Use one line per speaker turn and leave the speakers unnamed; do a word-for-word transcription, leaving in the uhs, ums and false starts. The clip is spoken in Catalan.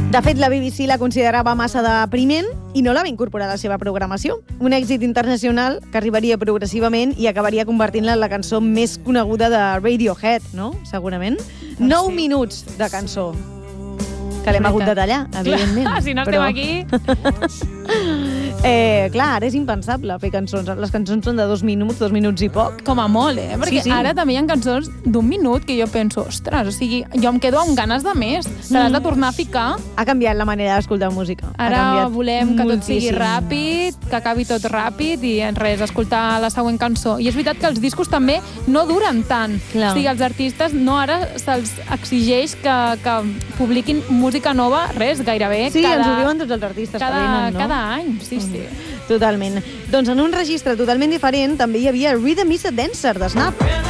De fet, la B B C la considerava massa depriment i no la va incorporar a la seva programació. Un èxit internacional que arribaria progressivament i acabaria convertint-la en la cançó més coneguda de Radiohead, no? Segurament. Nou minuts de cançó. Que l'hem hagut de tallar, evidentment.
Clar, si no estem aquí...
Eh, clar, ara és impensable fer cançons. Les cançons són de dos minuts, dos minuts i poc.
Com a molt, eh? Perquè
sí, sí.
ara també hi ha cançons d'un minut que jo penso, ostres, o sigui, jo em quedo amb ganes de més. Te l'has de tornar a ficar.
Ha canviat la manera d'escoltar música.
Ara volem que tot sigui
moltíssim.
ràpid, que acabi tot ràpid i en res, escoltar la següent cançó. I és veritat que els discos també no duren tant.
Clar.
O sigui, els artistes no ara se'ls exigeix que, que publiquin música nova, res, gairebé.
Sí,
cada,
ens ho diuen tots els artistes.
cada,
que venen, no?
cada any, sí, sí.
Totalment. Doncs en un registre totalment diferent també hi havia Rhythm is a Dancer, de Snap.